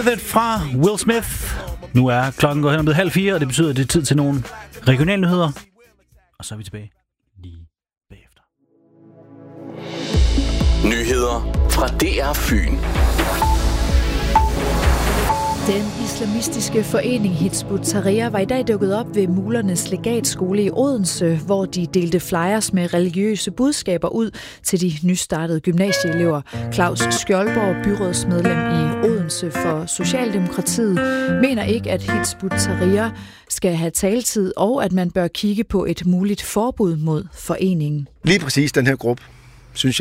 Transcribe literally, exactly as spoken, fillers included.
Fra Will Smith. Nu er klokken gået hen om det halv fire, og det betyder, at det er tid til nogle regionale nyheder. Og så er vi tilbage lige bagefter. Nyheder fra D R Fyn. Den islamistiske forening Hizb ut-Tahrir var i dag dukket op ved Mulernes Legatskole i Odense, hvor de delte flyers med religiøse budskaber ud til de nystartede gymnasieelever. Claus Skjoldborg, byrådsmedlem i Odense for Socialdemokratiet, mener ikke, at Hizb ut-Tahrir skal have taletid, og at man bør kigge på et muligt forbud mod foreningen. Lige præcis den her gruppe